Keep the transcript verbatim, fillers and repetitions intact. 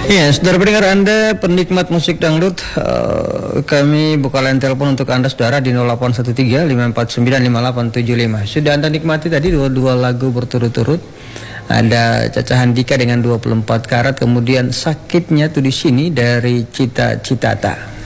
Ya, saudara pendengar Anda, penikmat musik dangdut, uh, kami buka line telepon untuk Anda saudara di nol delapan satu tiga lima empat sembilan lima delapan tujuh lima. Sudah Anda nikmati tadi dua-dua lagu berturut-turut. Ada Caca Handika dengan dua puluh empat karat, kemudian Sakitnya Tuh di Sini dari Cita Citata.